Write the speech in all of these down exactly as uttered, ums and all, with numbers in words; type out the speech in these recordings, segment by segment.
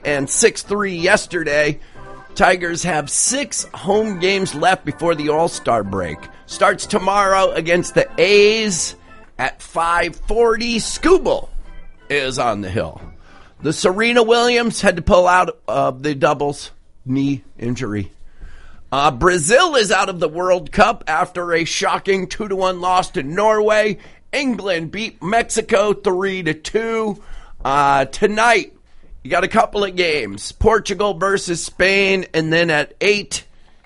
and six three yesterday. Tigers have six home games left before the All-Star break. Starts tomorrow against the A's at five forty. Scooble is on the hill. The Serena Williams had to pull out of the doubles knee injury. Uh, Brazil is out of the World Cup after a shocking two to one loss to Norway. England beat Mexico three to two. Uh, tonight, you got a couple of games. Portugal versus Spain, and then at eight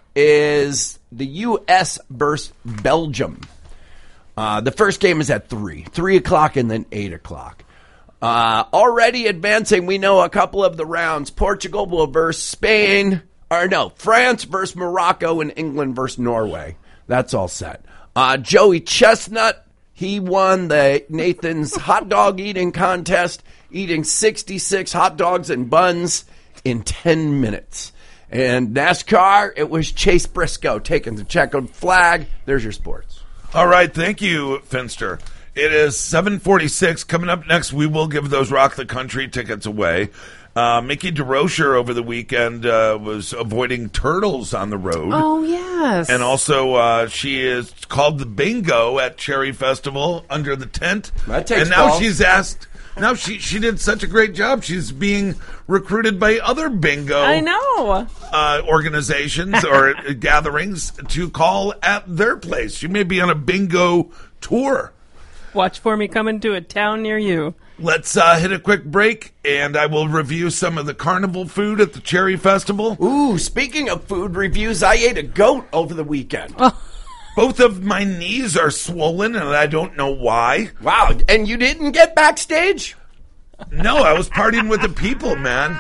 is the U S versus Belgium. Uh, the first game is at three. three o'clock and then eight o'clock. Uh, already advancing, we know a couple of the rounds. Portugal will versus Spain. Or no, France versus Morocco and England versus Norway. That's all set. Uh, Joey Chestnut, he won the Nathan's hot dog eating contest, eating sixty-six hot dogs and buns in ten minutes. And NASCAR, it was Chase Briscoe taking the checkered flag. There's your sports. All right, thank you, Finster. It is seven forty-six. Coming up next, we will give those Rock the Country tickets away. Uh, Mickey DeRocher over the weekend uh, was avoiding turtles on the road. Oh, yes. And also, uh, she is called the bingo at Cherry Festival under the tent. That takes And now balls. she's asked... Now, she, she did such a great job. She's being recruited by other bingo I know. uh, organizations or gatherings to call at their place. She may be on a bingo tour. Watch for me coming to a town near you. Let's uh, hit a quick break, and I will review some of the carnival food at the Cherry Festival. Ooh, speaking of food reviews, I ate a goat over the weekend. Oh. Both of my knees are swollen, and I don't know why. Wow, and you didn't get backstage? No, I was partying with the people, man.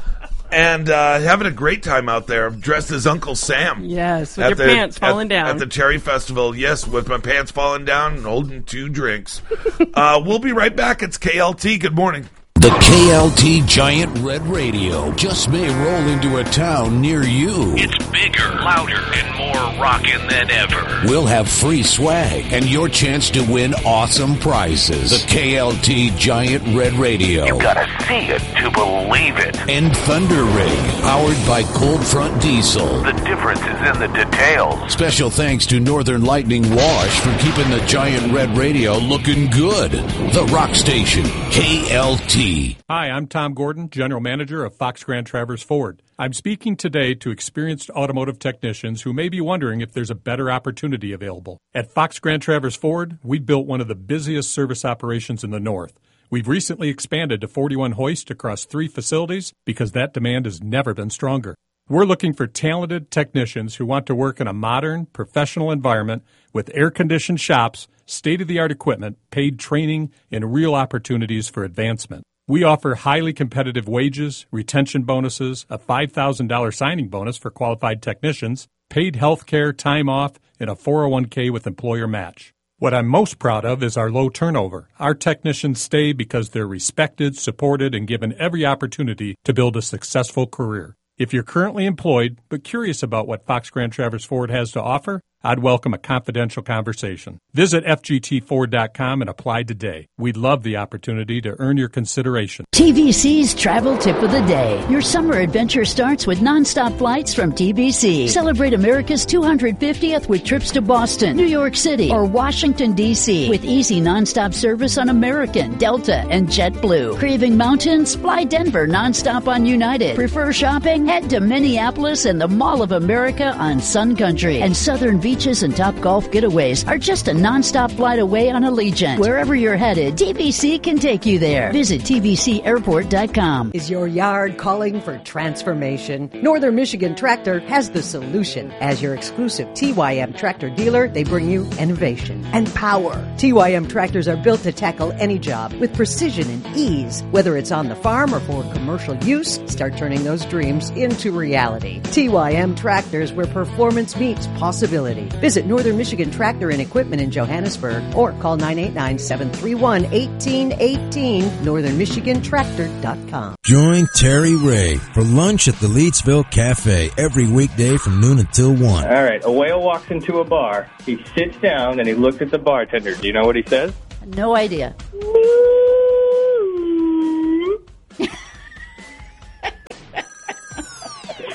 And uh, having a great time out there, dressed as Uncle Sam. Yes, with At your the- pants falling at- down. At the Cherry Festival, yes, with my pants falling down and holding two drinks. uh, we'll be right back. It's K L T. Good morning. The K L T Giant Red Radio just may roll into a town near you. It's bigger, louder, and more rockin' than ever. We'll have free swag and your chance to win awesome prizes. The K L T Giant Red Radio. You gotta see it to believe it. And Thunder Rig, powered by Cold Front Diesel. The difference is in the details. Special thanks to Northern Lightning Wash for keeping the Giant Red Radio looking good. The Rock Station, K L T. Hi, I'm Tom Gordon, General Manager of Fox Grand Traverse Ford. I'm speaking today to experienced automotive technicians who may be wondering if there's a better opportunity available. At Fox Grand Traverse Ford, we built one of the busiest service operations in the North. We've recently expanded to forty-one hoists across three facilities because that demand has never been stronger. We're looking for talented technicians who want to work in a modern, professional environment with air-conditioned shops, state-of-the-art equipment, paid training, and real opportunities for advancement. We offer highly competitive wages, retention bonuses, a five thousand dollars signing bonus for qualified technicians, paid health care, time off, and a four oh one k with employer match. What I'm most proud of is our low turnover. Our technicians stay because they're respected, supported, and given every opportunity to build a successful career. If you're currently employed but curious about what Fox Grand Traverse Ford has to offer, I'd welcome a confidential conversation. Visit F G T Ford dot com and apply today. We'd love the opportunity to earn your consideration. T V C's Travel Tip of the Day. Your summer adventure starts with nonstop flights from T V C. Celebrate America's two hundred fiftieth with trips to Boston, New York City, or Washington, D C with easy nonstop service on American, Delta, and JetBlue. Craving mountains? Fly Denver nonstop on United. Prefer shopping? Head to Minneapolis and the Mall of America on Sun Country. And Southern beaches and top golf getaways are just a nonstop flight away on Allegiant. Wherever you're headed, T V C can take you there. Visit T V C airport dot com. Is your yard calling for transformation? Northern Michigan Tractor has the solution. As your exclusive T Y M tractor dealer, they bring you innovation and power. T Y M tractors are built to tackle any job with precision and ease. Whether it's on the farm or for commercial use, start turning those dreams into reality. T Y M tractors, where performance meets possibility. Visit Northern Michigan Tractor and Equipment in Johannesburg or call nine eight nine, seven three one, one eight one eight, northern michigan tractor dot com. Join Terry Ray for lunch at the Leedsville Cafe every weekday from noon until one. All right, a whale walks into a bar. He sits down and he looks at the bartender. Do you know what he says? No idea.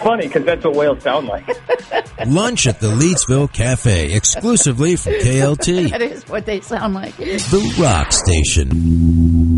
funny because that's what whales sound like. Lunch at the Leedsville Cafe, exclusively from K L T. That is what they sound like. The Rock Station.